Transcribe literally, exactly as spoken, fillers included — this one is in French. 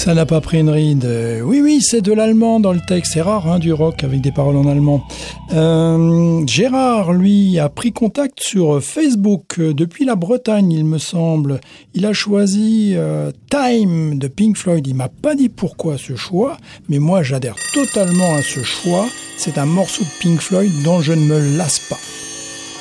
Ça n'a pas pris une ride. Oui, oui, c'est de l'allemand dans le texte. C'est rare, hein, du rock avec des paroles en allemand. Euh, Gérard, lui, a pris contact sur Facebook euh, depuis la Bretagne, il me semble. Il a choisi euh, Time de Pink Floyd. Il m'a pas dit pourquoi ce choix, mais moi, j'adhère totalement à ce choix. C'est un morceau de Pink Floyd dont je ne me lasse pas.